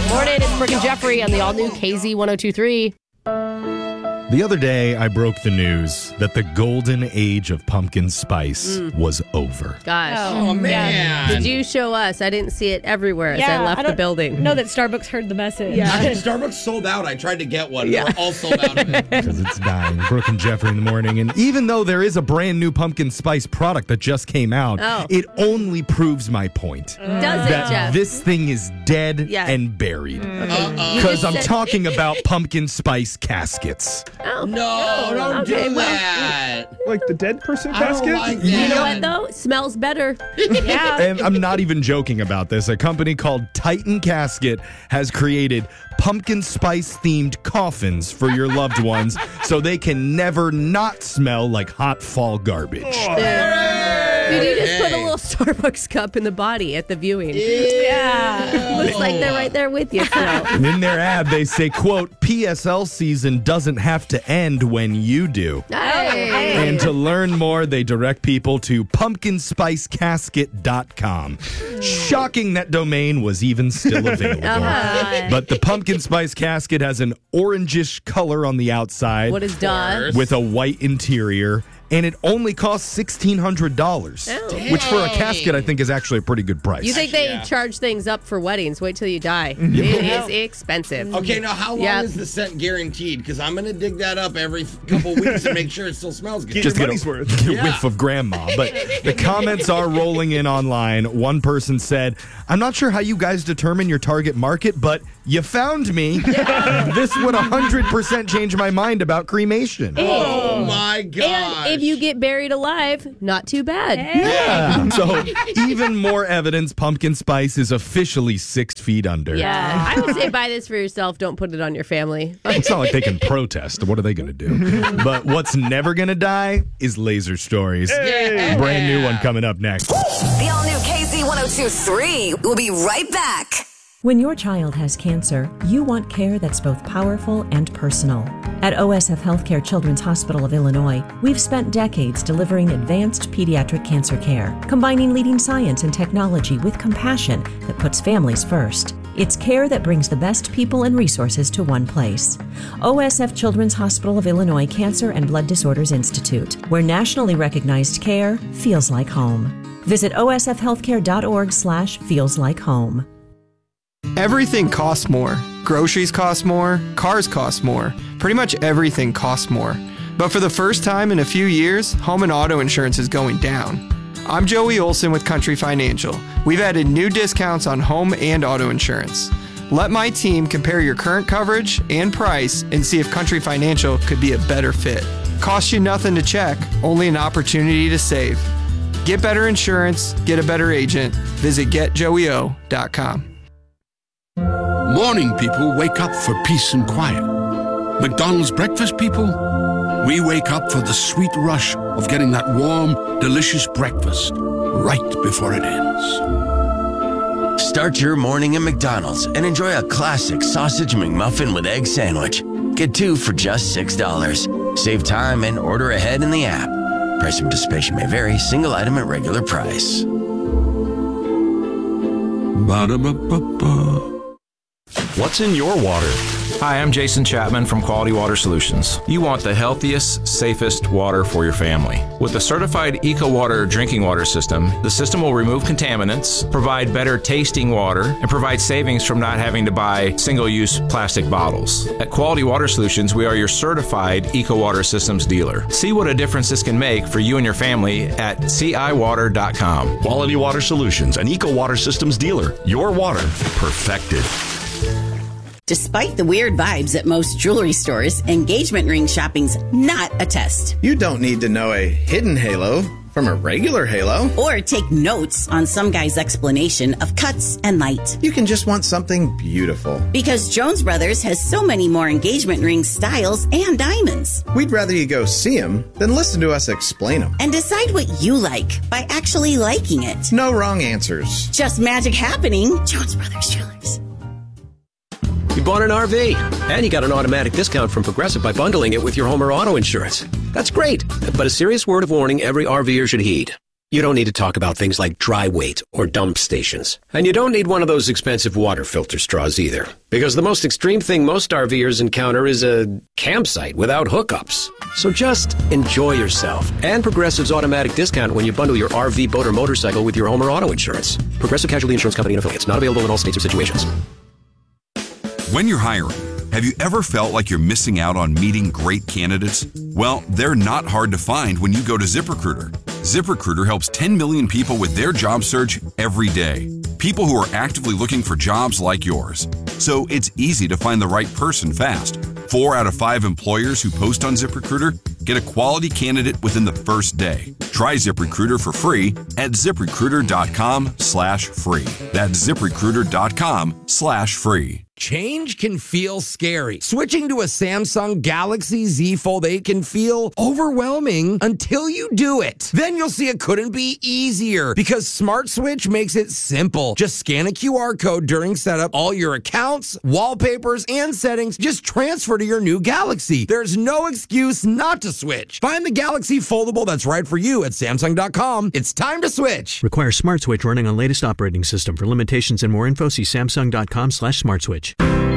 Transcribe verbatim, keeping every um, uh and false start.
Morning, it's Brooke and Jeffrey on the all-new K Z one oh two three. The other day, I broke the news that the golden age of pumpkin spice Mm. was over. Gosh. Oh, man. Did you show us? I didn't see it everywhere as I left the building. know that Starbucks heard the message. Yeah. Starbucks sold out. I tried to get one. Yeah. They were all sold out of it. Because it's dying. Brooke and Jeffrey in the morning. And even though there is a brand new pumpkin spice product that just came out, Oh. it only proves my point. Does it, that Jeff? this thing is dead Yeah. and buried. Uh-oh. Because I'm said- talking about pumpkin spice caskets. Oh. No, don't Okay, do well- that. Like the dead person I don't basket? like that. You know what, though? It smells better. Yeah. And I'm not even joking about this. A company called Titan Casket has created pumpkin spice themed coffins for your loved ones so they can never not smell like hot fall garbage. Dude, you just put a Hey. little Starbucks cup in the body at the viewing. Yeah. Looks like they're right there with you still. And in their ad, they say, quote, P S L season doesn't have to end when you do. Hey. And to learn more, they direct people to pumpkin spice casket dot com. Shocking that domain was even still available. Uh-huh. But the pumpkin spice casket has an orangish color on the outside What is done? with a white interior, and it only costs sixteen hundred dollars, Oh. which for a casket I think is actually a pretty good price. You think they Yeah. charge things up for weddings? Wait till you die. It is expensive. Okay, now how long Yeah. is the scent guaranteed? Because I'm going to dig that up every f- couple weeks and make sure it still smells good. Get Just your get money's a, worth. get a whiff of grandma. But the comments are rolling in online. One person said, I'm not sure how you guys determine your target market, but you found me. This would one hundred percent change my mind about cremation. Oh my gosh. And if you get buried alive, not too bad. Yeah. So even more evidence pumpkin spice is officially six feet under. Yeah, I would say buy this for yourself. Don't put it on your family. It's not like they can protest. What are they going to do? But what's never going to die is laser stories. Yeah. Brand new one coming up next. The all-new K Z one oh two three. We'll be right back. When your child has cancer, you want care that's both powerful and personal. At O S F Healthcare Children's Hospital of Illinois, we've spent decades delivering advanced pediatric cancer care, combining leading science and technology with compassion that puts families first. It's care that brings the best people and resources to one place. O S F Children's Hospital of Illinois Cancer and Blood Disorders Institute, where nationally recognized care feels like home. Visit O S F healthcare dot org slash feels like home. Everything costs more. Groceries cost more, cars cost more. Pretty much everything costs more. But for the first time in a few years, home and auto insurance is going down. I'm Joey Olson with Country Financial. We've added new discounts on home and auto insurance. Let my team compare your current coverage and price and see if Country Financial could be a better fit. Costs you nothing to check, only an opportunity to save. Get better insurance, get a better agent. Visit get joey o dot com. Morning people wake up for peace and quiet. McDonald's breakfast people, we wake up for the sweet rush of getting that warm, delicious breakfast right before it ends. Start your morning at McDonald's and enjoy a classic sausage McMuffin with egg sandwich. Get two for just six dollars. Save time and order ahead in the app. Price of participation may vary. Single item at regular price. Ba-da-ba-ba-ba. What's in your water? Hi, I'm Jason Chapman from Quality Water Solutions. You want the healthiest, safest water for your family. With the certified EcoWater drinking water system, the system will remove contaminants, provide better tasting water, and provide savings from not having to buy single-use plastic bottles. At Quality Water Solutions, we are your certified EcoWater systems dealer. See what a difference this can make for you and your family at C I water dot com. Quality Water Solutions, an EcoWater systems dealer. Your water perfected. Despite the weird vibes at most jewelry stores, engagement ring shopping's not a test. You don't need to know a hidden halo from a regular halo. Or take notes on some guy's explanation of cuts and light. You can just want something beautiful. Because Jones Brothers has so many more engagement ring styles and diamonds. We'd rather you go see them than listen to us explain them. And decide what you like by actually liking it. No wrong answers. Just magic happening. Jones Brothers Jewelers. You bought an R V, and you got an automatic discount from Progressive by bundling it with your home or auto insurance. That's great, but a serious word of warning every RVer should heed. You don't need to talk about things like dry weight or dump stations. And you don't need one of those expensive water filter straws either. Because the most extreme thing most RVers encounter is a campsite without hookups. So just enjoy yourself. And Progressive's automatic discount when you bundle your R V, boat, or motorcycle with your home or auto insurance. Progressive Casualty Insurance Company and Affiliates. Not available in all states or situations. When you're hiring, have you ever felt like you're missing out on meeting great candidates? Well, they're not hard to find when you go to ZipRecruiter. ZipRecruiter helps ten million people with their job search every day. People who are actively looking for jobs like yours. So it's easy to find the right person fast. Four out of five employers who post on ZipRecruiter get a quality candidate within the first day. Try ZipRecruiter for free at ZipRecruiter.com slash free. That's ZipRecruiter.com slash free. Change can feel scary. Switching to a Samsung Galaxy Z Fold eight can feel overwhelming until you do it. Then you'll see it couldn't be easier because Smart Switch makes it simple. Just scan a Q R code during setup. All your accounts, wallpapers, and settings just transfer to your new Galaxy. There's no excuse not to switch. Find the Galaxy Foldable that's right for you at Samsung dot com. It's time to switch. Require Smart Switch running on latest operating system. For limitations and more info, see Samsung dot com slash Smart Switch.